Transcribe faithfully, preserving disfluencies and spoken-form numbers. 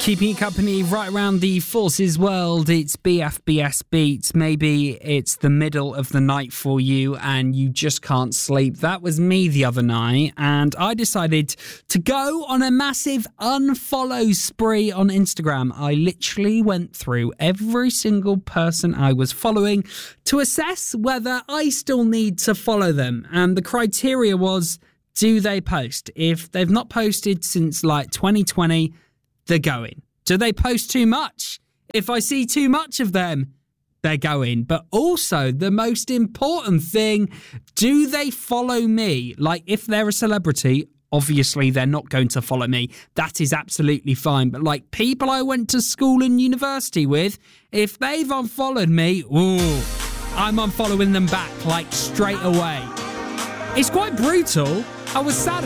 Keeping you company right around the Forces world, it's B F B S Beats. Maybe it's the middle of the night for you and you just can't sleep. That was me the other night, and I decided to go on a massive unfollow spree on Instagram. I literally went through every single person I was following to assess whether I still need to follow them. And the criteria was, do they post? If they've not posted since like twenty twenty, they're going. Do they post too much? If I see too much of them, they're going. But also, the most important thing, do they follow me? Like, if they're a celebrity, obviously they're not going to follow me. That is absolutely fine. But like people I went to school and university with, if they've unfollowed me, ooh, I'm unfollowing them back, like straight away. It's quite brutal. I was sad